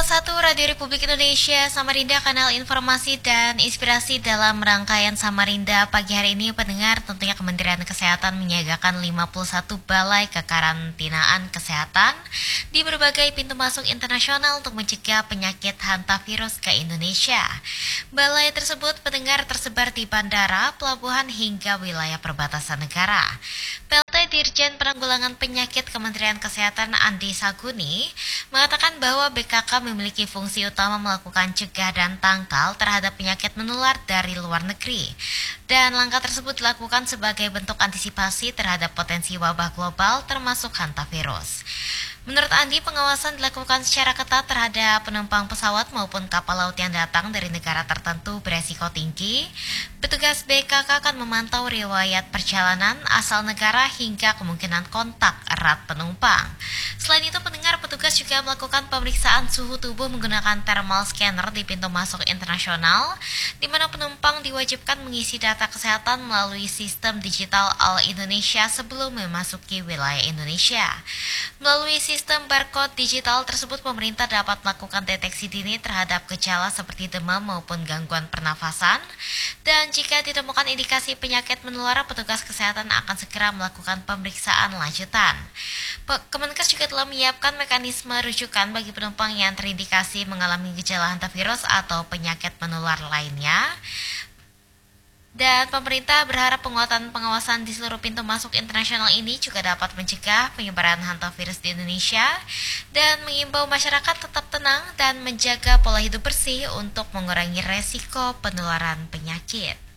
Radio Republik Indonesia, Samarinda, kanal informasi dan inspirasi dalam rangkaian Samarinda pagi hari ini. Pendengar, tentunya Kementerian Kesehatan menyiagakan 51 balai kekarantinaan kesehatan di berbagai pintu masuk internasional untuk mencegah penyakit hantavirus ke Indonesia. Balai tersebut, pendengar, tersebar di bandara, pelabuhan hingga wilayah perbatasan negara. PLT Dirjen Penanggulangan Penyakit Kementerian Kesehatan Andi Saguni mengatakan bahwa BKK memiliki fungsi utama melakukan cegah dan tangkal terhadap penyakit menular dari luar negeri. Dan langkah tersebut dilakukan sebagai bentuk antisipasi terhadap potensi wabah global termasuk hantavirus. Menurut Andi, pengawasan dilakukan secara ketat terhadap penumpang pesawat maupun kapal laut yang datang dari negara tertentu beresiko tinggi. Petugas BKK akan memantau riwayat perjalanan, asal negara, hingga kemungkinan kontak erat penumpang. Selain itu, pendengar, petugas juga melakukan pemeriksaan suhu tubuh menggunakan thermal scanner di pintu masuk internasional, di mana penumpang diwajibkan mengisi data kesehatan melalui sistem digital All Indonesia sebelum memasuki wilayah Indonesia. Melalui sistem barcode digital tersebut, pemerintah dapat melakukan deteksi dini terhadap gejala seperti demam maupun gangguan pernafasan. Dan jika ditemukan indikasi penyakit menular, petugas kesehatan akan segera melakukan pemeriksaan lanjutan. Kemenkes juga telah menyiapkan mekanisme rujukan bagi penumpang yang terindikasi mengalami gejala hantavirus atau penyakit menular lainnya. Dan pemerintah berharap penguatan pengawasan di seluruh pintu masuk internasional ini juga dapat mencegah penyebaran hantavirus di Indonesia dan mengimbau masyarakat tetap tenang dan menjaga pola hidup bersih untuk mengurangi resiko penularan penyakit.